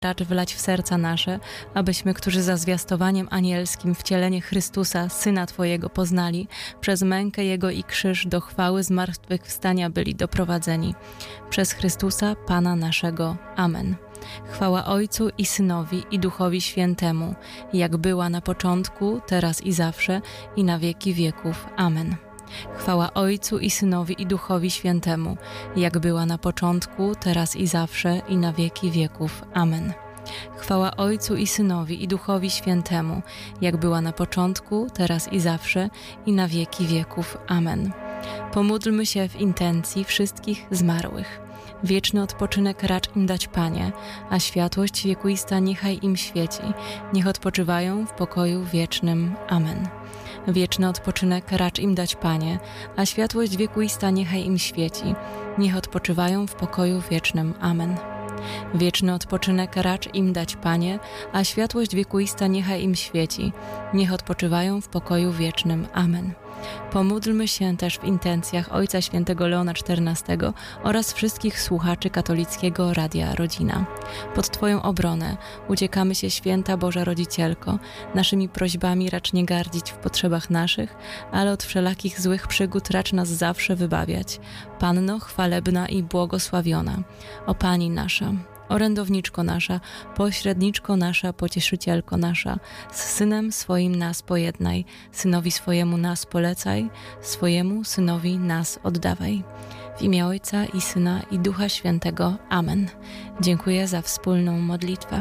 racz wlać w serca nasze, abyśmy, którzy za zwiastowaniem anielskim wcielenie Chrystusa, Syna Twojego poznali, przez mękę Jego i krzyż do chwały zmartwychwstania byli doprowadzeni. Przez Chrystusa, Pana naszego. Amen. Chwała Ojcu i Synowi i Duchowi Świętemu, jak była na początku, teraz i zawsze, i na wieki wieków. Amen. Chwała Ojcu i Synowi i Duchowi Świętemu, jak była na początku, teraz i zawsze, i na wieki wieków. Amen. Chwała Ojcu i Synowi i Duchowi Świętemu, jak była na początku, teraz i zawsze, i na wieki wieków. Amen. Pomódlmy się w intencji wszystkich zmarłych. Wieczny odpoczynek racz im dać, Panie, a światłość wiekuista niechaj im świeci. Niech odpoczywają w pokoju wiecznym. Amen. Wieczny odpoczynek racz im dać, Panie, a światłość wiekuista niechaj im świeci. Niech odpoczywają w pokoju wiecznym. Amen. Wieczny odpoczynek racz im dać, Panie, a światłość wiekuista niechaj im świeci. Niech odpoczywają w pokoju wiecznym. Amen. Pomódlmy się też w intencjach Ojca Świętego Leona XIV oraz wszystkich słuchaczy katolickiego Radia Rodzina. Pod Twoją obronę uciekamy się, Święta Boża Rodzicielko. Naszymi prośbami racz nie gardzić w potrzebach naszych, ale od wszelakich złych przygód racz nas zawsze wybawiać. Panno chwalebna i błogosławiona, o Pani nasza, orędowniczko nasza, pośredniczko nasza, pocieszycielko nasza, z Synem swoim nas pojednaj, Synowi swojemu nas polecaj, swojemu Synowi nas oddawaj. W imię Ojca i Syna i Ducha Świętego. Amen. Dziękuję za wspólną modlitwę.